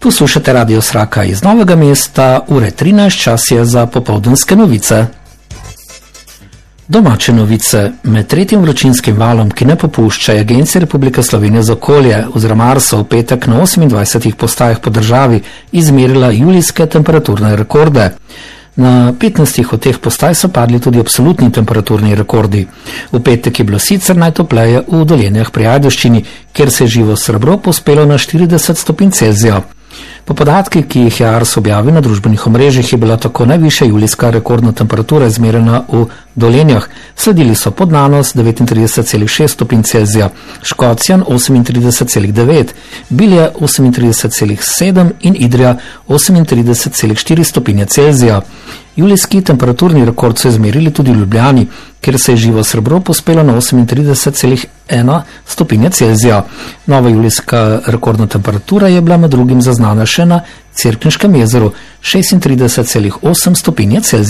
Poslušate Radio Sraka iz Novega mesta, ure 13, čas je za popoldanske novice. Domače novice. Med tretjim vročinskim valom, ki ne popušča, je Agencija Republike Slovenije za okolje oziroma Arso v petek na 28 postajah po državi izmerila julijske temperaturne rekorde. Na 15 od teh postaj so padli tudi absolutni temperaturni rekordi. V petek je bilo sicer najtopleje v Dolenjah pri Ajdovščini, kjer se je živo srebro povzpelo na 40 stopinj Celzija. Po podatkih, ki jih je Ars objavil na družbenih omrežjih, je bila tako najvišja julijska rekordna temperatura izmerjena v Dolenjah. Sledili so Podnanos 39,6 stopinj Celzija, Škocjan 38,9, Bilje 38,7 in Idrija 38,4 stopinje Celzija. Julijski temperaturni rekord so izmerili tudi v Ljubljani, kjer se je živo srebro povzpelo na 38,1 stopinje Celzija. Nova julijska rekordna temperatura je bila med drugim zaznana še na Cerkniškem jezeru 36,8 stopinje Celzija.